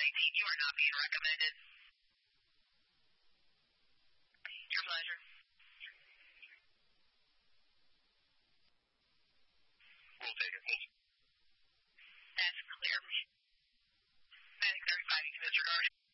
19. You are not being recommended. Your pleasure. We'll take it. That's clear. I think 35, you can disregard.